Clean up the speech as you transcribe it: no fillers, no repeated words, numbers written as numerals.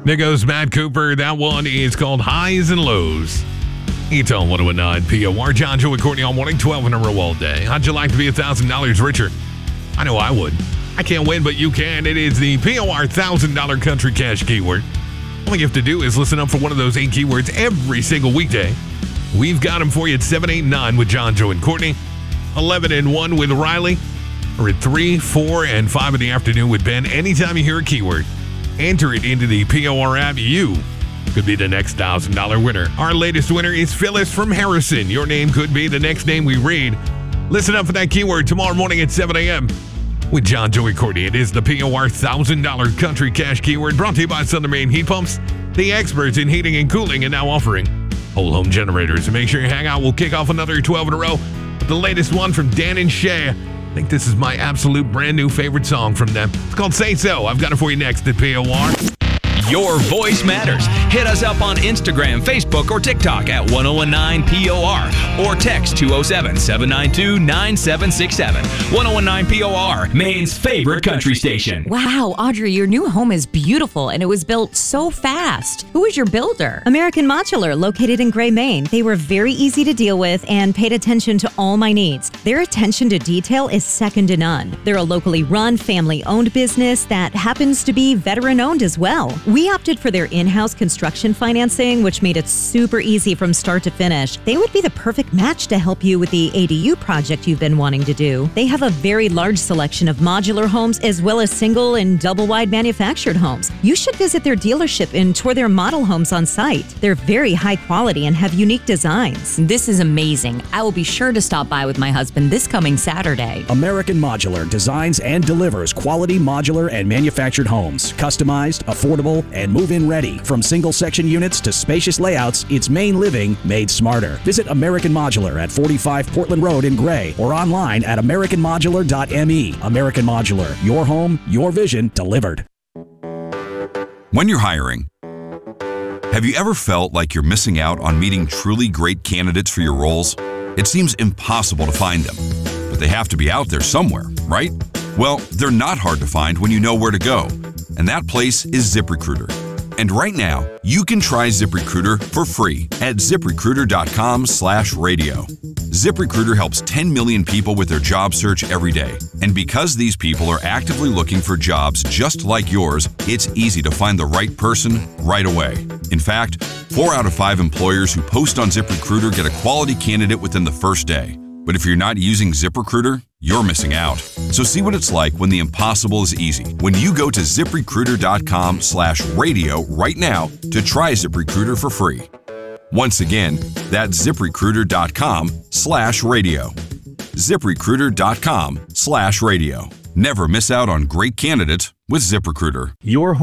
There goes Matt Cooper. That one is called Highs and Lows. It's on 101.9 POR. John, Joe, and Courtney all morning, 12 in a row all day. How'd you like to be $1,000 richer? I know I would. I can't win, but you can. It is the POR $1,000 country cash keyword. All you have to do is listen up for one of those 8 keywords every single weekday. We've got them for you at 7, 8, 9 with John, Joe, and Courtney. 11 and 1 with Riley. Or at 3, 4, and 5 in the afternoon with Ben. Anytime you hear a keyword, enter it into the POR app. You could be the next $1,000 winner. Our latest winner is Phyllis from Harrison. Your name could be the next name we read. Listen up for that keyword tomorrow morning at 7 a.m. with John, Joey, Courtney. It is the POR $1,000 country cash keyword brought to you by Southern Maine Heat Pumps, the experts in heating and cooling, and now offering whole home generators. And make sure you hang out. We'll kick off another 12 in a row with the latest one from Dan and Shay. I think this is my absolute brand new favorite song from them. It's called Say So. I've got it for you next at POR. Your voice matters. Hit us up on Instagram, Facebook, or TikTok at 1019 POR or text 207-792-9767. 1019 POR, Maine's favorite country station. Wow, Audrey, your new home is beautiful and it was built so fast. Who is your builder? American Modular, located in Gray, Maine. They were very easy to deal with and paid attention to all my needs. Their attention to detail is second to none. They're a locally run, family-owned business that happens to be veteran-owned as well. We opted for their in-house construction financing, which made it super easy from start to finish. They would be the perfect match to help you with the ADU project you've been wanting to do. They have a very large selection of modular homes as well as single and double-wide manufactured homes. You should visit their dealership and tour their model homes on site. They're very high quality and have unique designs. This is amazing. I will be sure to stop by with my husband this coming Saturday. American Modular designs and delivers quality modular and manufactured homes. Customized, affordable, and move-in ready. From single-section units to spacious layouts, it's Maine living made smarter. Visit American Modular at 45 Portland Road in Gray or online at americanmodular.me. American Modular, your home, your vision delivered. When you're hiring, have you ever felt like you're missing out on meeting truly great candidates for your roles? It seems impossible to find them, but they have to be out there somewhere, right? Well, they're not hard to find when you know where to go, and that place is ZipRecruiter. And right now, you can try ZipRecruiter for free at ZipRecruiter.com/radio. ZipRecruiter helps 10 million people with their job search every day. And because these people are actively looking for jobs just like yours, it's easy to find the right person right away. In fact, 4 out of 5 employers who post on ZipRecruiter get a quality candidate within the first day. But if you're not using ZipRecruiter, you're missing out. So see what it's like when the impossible is easy. When you go to ZipRecruiter.com/radio right now to try ZipRecruiter for free. Once again, that's ZipRecruiter.com/radio. ZipRecruiter.com/radio. Never miss out on great candidates with ZipRecruiter. Your home